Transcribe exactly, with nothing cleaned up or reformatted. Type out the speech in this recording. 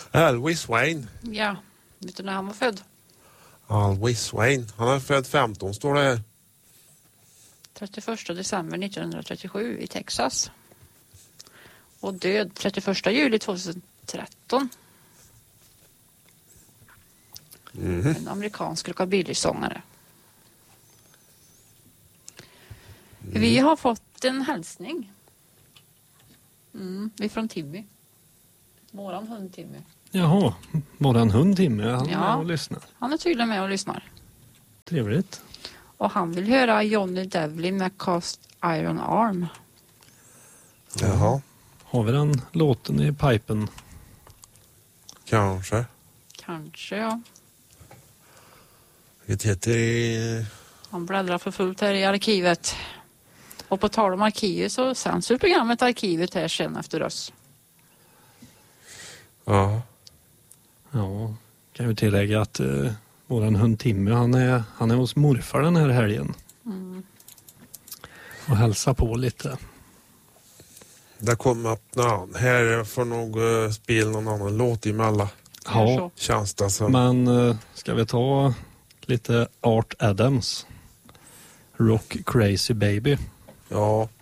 Elvis Wayne. Ja, vet du när han var född? Elvis Wayne. Han är född femton, står det här. trettioförsta december nittonhundratrettiosju i Texas. Och död trettioförsta juli tjugohundratretton. Mm. En amerikansk rockabilly-sångare. Mm. Vi har fått en hälsning. Mm, vi är från Timmy. Våran hund Timmy. Jaha, våran hund Timmy, han ja, är med och lyssnar. Han är tydligen med och lyssnar. Trevligt. Och han vill höra Johnny Devlin med Cast Iron Arm. Jaha. Har vi den låten i pipen? Kanske. Kanske, ja. Det heter i... Han bläddrar för fullt här i arkivet. Och på tal om arkivet så sänds ju programmet Arkivet här sen efter oss. Ja. Ja, kan ju tillägga att eh, våran hund Timmy, han är, han är hos morfar den här helgen. Mm. Och hälsa på lite. Det kommer att han här får nog uh, spela någon annan låt emellan. Ja, känns det som. Men uh, ska vi ta lite Art Adams? Rock Crazy Baby. Ja.